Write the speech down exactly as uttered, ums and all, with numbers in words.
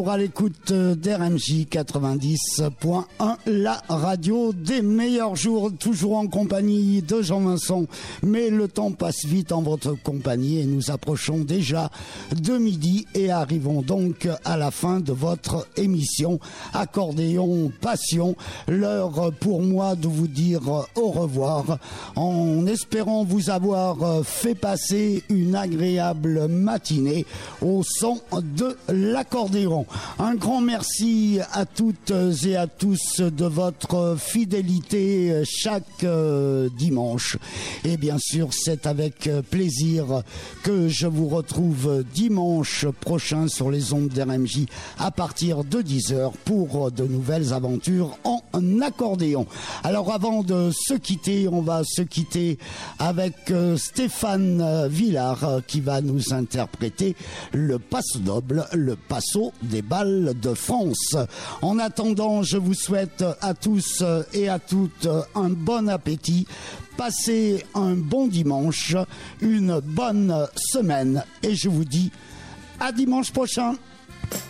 À l'écoute d'R M J quatre-vingt-dix point un, la radio des meilleurs jours, toujours en compagnie de Jean-Vincent. Mais le temps passe vite en votre compagnie et nous approchons déjà de midi et arrivons donc à la fin de votre émission Accordéon Passion. L'heure pour moi de vous dire au revoir en espérant vous avoir fait passer une agréable matinée au son de l'accordéon. Un grand merci à toutes et à tous de votre fidélité chaque dimanche. Et bien sûr, c'est avec plaisir que je vous retrouve dimanche prochain sur les ondes d'R M J à partir de dix heures pour de nouvelles aventures en accordéon. Alors avant de se quitter, on va se quitter avec Stéphane Villard qui va nous interpréter le passo doble, le passo des balles de France. En attendant, je vous souhaite à tous et à toutes un bon appétit. Passez un bon dimanche, une bonne semaine et je vous dis à dimanche prochain.